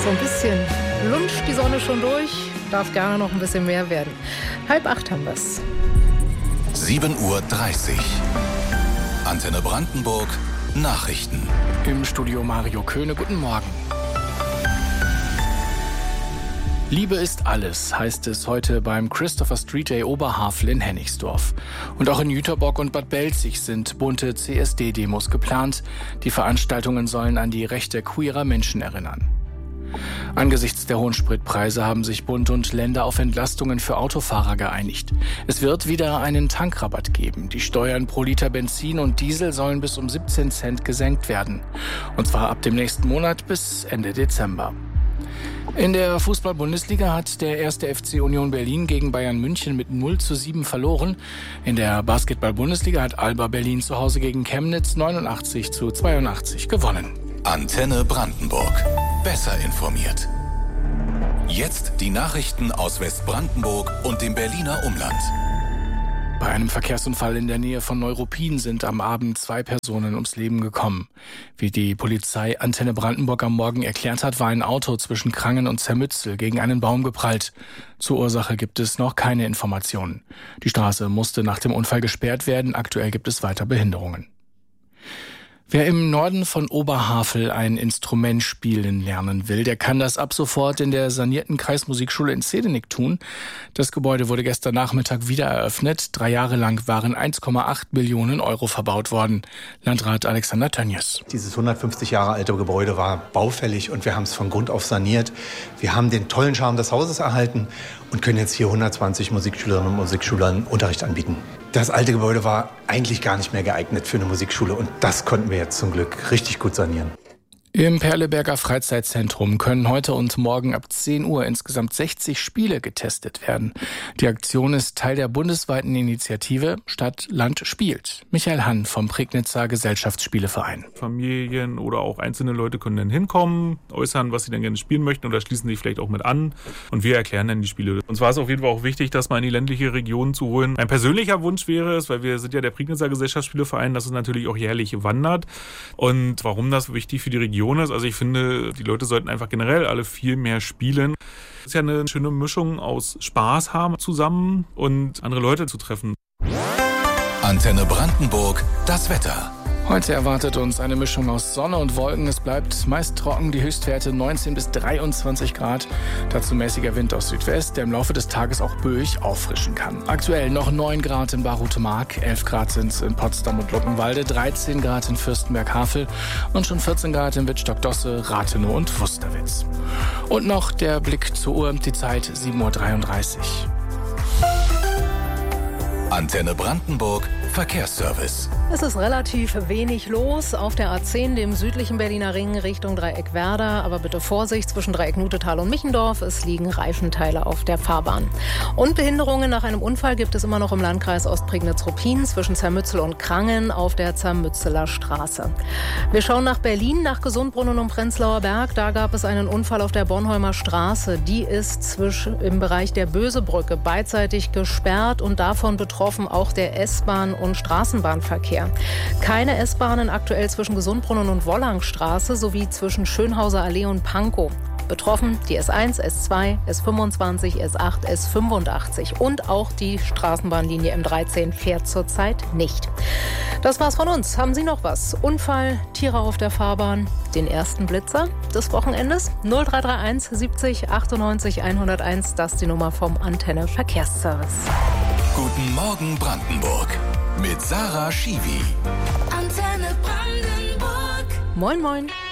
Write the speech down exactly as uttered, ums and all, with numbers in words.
So ein bisschen lunscht die Sonne schon durch, darf gerne noch ein bisschen mehr werden. Halb acht haben wir es. sieben Uhr dreißig. Antenne Brandenburg, Nachrichten. Im Studio Mario Köhne, guten Morgen. Liebe ist alles, heißt es heute beim Christopher Street Day Oberhavel in Hennigsdorf. Und auch in Jüterbock und Bad Belzig sind bunte C S D-Demos geplant. Die Veranstaltungen sollen an die Rechte queerer Menschen erinnern. Angesichts der hohen Spritpreise haben sich Bund und Länder auf Entlastungen für Autofahrer geeinigt. Es wird wieder einen Tankrabatt geben. Die Steuern pro Liter Benzin und Diesel sollen bis um siebzehn Cent gesenkt werden. Und zwar ab dem nächsten Monat bis Ende Dezember. In der Fußball-Bundesliga hat der erste F C Union Berlin gegen Bayern München mit null zu sieben verloren. In der Basketball-Bundesliga hat Alba Berlin zu Hause gegen Chemnitz neunundachtzig zu zweiundachtzig gewonnen. Antenne Brandenburg. Besser informiert. Jetzt die Nachrichten aus Westbrandenburg und dem Berliner Umland. Bei einem Verkehrsunfall in der Nähe von Neuruppin sind am Abend zwei Personen ums Leben gekommen. Wie die Polizei Antenne Brandenburg am Morgen erklärt hat, war ein Auto zwischen Krangen und Zermützel gegen einen Baum geprallt. Zur Ursache gibt es noch keine Informationen. Die Straße musste nach dem Unfall gesperrt werden. Aktuell gibt es weiter Behinderungen. Wer im Norden von Oberhavel ein Instrument spielen lernen will, der kann das ab sofort in der sanierten Kreismusikschule in Zedenik tun. Das Gebäude wurde gestern Nachmittag wieder eröffnet. Drei Jahre lang waren eins Komma acht Millionen Euro verbaut worden. Landrat Alexander Tönjes. Dieses hundertfünfzig Jahre alte Gebäude war baufällig und wir haben es von Grund auf saniert. Wir haben den tollen Charme des Hauses erhalten und können jetzt hier hundertzwanzig Musikschülerinnen und Musikschülern Unterricht anbieten. Das alte Gebäude war eigentlich gar nicht mehr geeignet für eine Musikschule und das konnten wir jetzt zum Glück richtig gut sanieren. Im Perleberger Freizeitzentrum können heute und morgen ab zehn Uhr insgesamt sechzig Spiele getestet werden. Die Aktion ist Teil der bundesweiten Initiative Stadt, Land, spielt. Michael Hann vom Prignitzer Gesellschaftsspieleverein. Familien oder auch einzelne Leute können dann hinkommen, äußern, was sie dann gerne spielen möchten oder schließen sich vielleicht auch mit an und wir erklären dann die Spiele. Uns war es auf jeden Fall auch wichtig, das mal in die ländliche Region zu holen. Ein persönlicher Wunsch wäre es, weil wir sind ja der Prignitzer Gesellschaftsspieleverein, dass es natürlich auch jährlich wandert. Und warum das wichtig für die Region ist, also ich finde, die Leute sollten einfach generell alle viel mehr spielen. Es ist ja eine schöne Mischung aus Spaß haben zusammen und andere Leute zu treffen. Antenne Brandenburg, das Wetter. Heute erwartet uns eine Mischung aus Sonne und Wolken. Es bleibt meist trocken, die Höchstwerte neunzehn bis dreiundzwanzig Grad. Dazu mäßiger Wind aus Südwest, der im Laufe des Tages auch böig auffrischen kann. Aktuell noch neun Grad in Baruthe-Mark, elf Grad sind es in Potsdam und Luckenwalde, dreizehn Grad in Fürstenberg-Havel und schon vierzehn Grad in Wittstock-Dosse, Rathenow und Wusterwitz. Und noch der Blick zur Uhr, die Zeit sieben Uhr dreiunddreißig. Antenne Brandenburg, Verkehrsservice. Es ist relativ wenig los auf der A zehn, dem südlichen Berliner Ring Richtung Dreieck Werder. Aber bitte Vorsicht zwischen Dreieck Nutetal und Michendorf. Es liegen Reifenteile auf der Fahrbahn. Und Behinderungen nach einem Unfall gibt es immer noch im Landkreis Ostprignitz-Ruppin zwischen Zermützel und Krangen auf der Zermützeler Straße. Wir schauen nach Berlin, nach Gesundbrunnen und Prenzlauer Berg. Da gab es einen Unfall auf der Bornholmer Straße. Die ist zwischen, im Bereich der Bösebrücke beidseitig gesperrt und davon betroffen auch der S-Bahn- und Straßenbahnverkehr. Keine S-Bahnen aktuell zwischen Gesundbrunnen und Wollangstraße sowie zwischen Schönhauser Allee und Pankow. Betroffen die S eins, S zwei, S fünfundzwanzig, S acht, S fünfundachtzig und auch die Straßenbahnlinie M dreizehn fährt zurzeit nicht. Das war's von uns. Haben Sie noch was? Unfall, Tiere auf der Fahrbahn, den ersten Blitzer des Wochenendes? null drei drei eins siebzig achtundneunzig hunderteins, das ist die Nummer vom Antenne Verkehrsservice. Guten Morgen Brandenburg mit Sarah Schiwi. Antenne Brandenburg. Moin, moin.